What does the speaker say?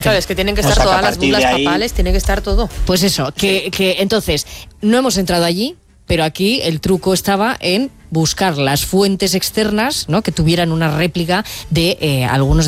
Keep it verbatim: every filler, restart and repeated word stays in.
Claro, es que tienen que O estar sea, que a todas las partir bulas de ahí- papales, tiene que estar todo. Pues eso, que, que entonces no hemos entrado allí, pero aquí el truco estaba en buscar las fuentes externas, ¿no?, que tuvieran una réplica de eh, algunos